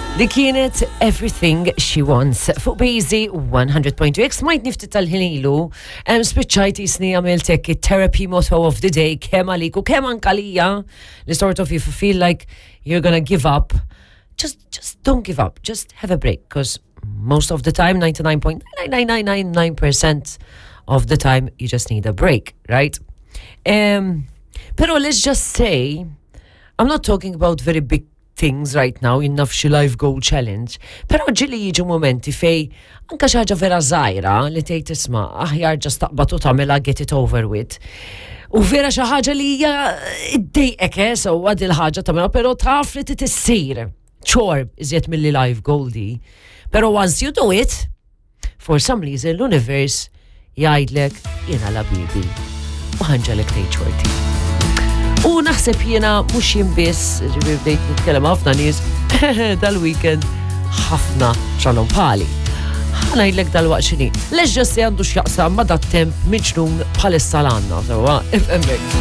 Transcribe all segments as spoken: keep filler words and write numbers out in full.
Li kienet Everything She Wants fuq Bejzi one hundred point two. Smajt niftit tal-ħinilu, spiċċajt jisni għamiltek therapy motto of the day, kem għalik u kem ankalija, li sort of if you feel like you're gonna give up, just just don't give up, just have a break, because most of the time, ninety-nine point nine nine nine nine nine percent of the time, you just need a break, right? Um, pero let's just say, I'm not talking about very big things right now, jinnaf xi life goal challenge, pero ġili jiġu momenti fej anka xi ħaġa vera żgħira li tgħid isma' aħjar ġast taqbad u tagħmilha get it over with. U vera xi ħaġa li hija iddejqek eh sewwa dil ħaġa tagħmilha, però taf li tissir. Chore iżjed milli life goal di. Pero once you do it, for some reason l-universe jgħidlek jiena la bibi u ħanġalek tgħid xorti. U naħseb jiena mhux jinbiss, ġifier bdejt nitkellem ħafna nies dal-weekend ħafna xalhom bħali. Ħanajdlek dal-waqt x'inhi. Lex ġessi għandu x'jaqsam ma' dat-temp miġnun bħalissa l-għandna, sewwa ifhemmek.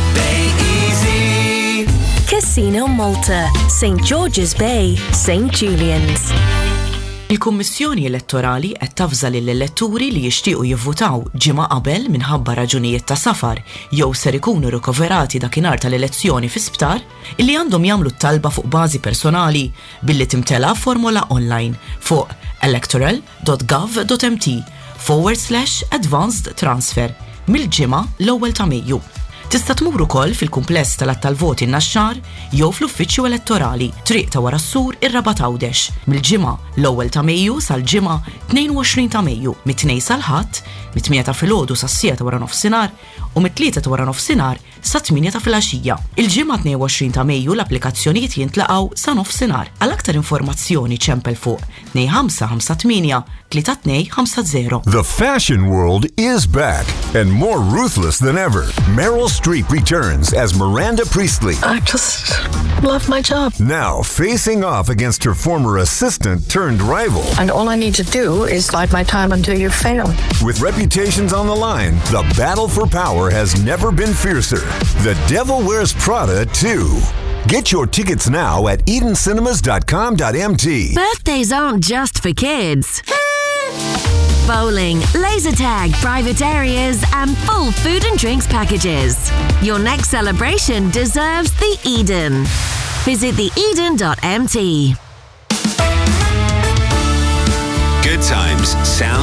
Casino Malta, Saint George's Bay, Saint Julian's. Il-Kummissjoni Elettorali qed tafżal lill-elettori li jixtiequ jivvutaw ġimgħa qabel minħabba raġunijiet ta' safar jew ser ikunu rikoverati dakinhar tal-elezzjoni fi sptar illi għandhom jagħmlu t-talba fuq bażi personali billi timtela formola online fuq electoral.gov.mt forward slash advanced transfer mill-ġimgħa l-ewwel ta' Mejju. Tista' tmur ukoll fil-kumpless tal-att tal-voti n-naxxar jew fl-uffiċċju elettorali triq ta' wara s-sur ir-Raba' Tgħawdex mill-ġimgħa l-ewwel ta' Mejju sal-ġimgħa tnejn u għoxrin ta' Mejju mit-tnejn sal-ħadd mit-tmien ta' filgħodu sas-siegħa ta' wara nofsinhar u mit-tlieta ta' wara nofsinhar sa tminja ta' filgħaxija. Il-ġimgħa tnejn u għoxrin ta' Mejju l-applikazzjonijiet jintlaqgħu sa nofsinhar. Għal aktar informazzjoni ċempel fuq tnejn ħamsa ħamsa tminja tlieta tnejn ħamsa żero. The fashion world is back and more ruthless than ever. Meryl Streep returns as Miranda Priestley. I just love my job. Now facing off against her former assistant turned rival. And all I need to do is bide my time until you fail. With reputations on the line, the battle for power has never been fiercer. The Devil Wears Prada two. Get your tickets now at eden cinemas dot com dot m t. Birthdays aren't just for kids. Bowling, laser tag, private areas, and full food and drinks packages. Your next celebration deserves the Eden. Visit the eden dot m t. Good times sound